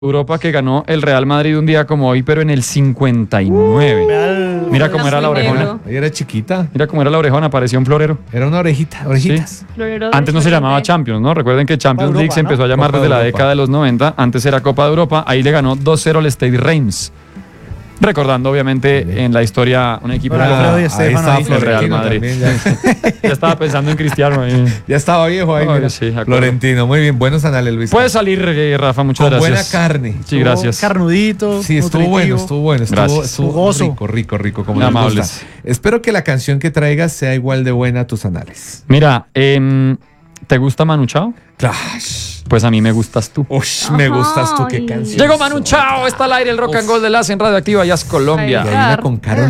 Europa que ganó el Real Madrid un día como hoy, pero en el 59. Mira cómo era la orejona. Ella era chiquita. Mira cómo era la orejona, parecía un florero. Era una orejita, orejitas. Sí. Antes no se llamaba Champions, ¿no? Recuerden que Champions League se empezó a llamar Copa desde de la Europa. década de los 90. Antes era Copa de Europa. Ahí le ganó 2-0 al Stade Reims. Recordando, obviamente, en la historia un equipo Hola, como Alfredo y ahí Estefano estaba ahí. el Real Florentino Madrid. también, ya. Ya estaba pensando en Cristiano. Ya estaba viejo ahí. Ay, mira. sí, de acuerdo. Florentino, muy bien. Buenos anales, Luis. Puede salir, Rafa, muchas Con buena gracias. carne. Sí, gracias. Carnudito. Sí, estuvo bueno, estuvo bueno. Gracias. Estuvo Jugoso. rico, como Muy nos amables. gusta. Espero que la canción que traigas sea igual de buena a tus anales. Mira, ¿te gusta Manu Chao? Clash. Pues a mí me gustas tú. Ush, me gustas tú, qué Ay. canción. Llegó Manu Chao, está al aire el Rock and Roll de la en Radioactiva, Jazz Colombia. Y hay una con Karol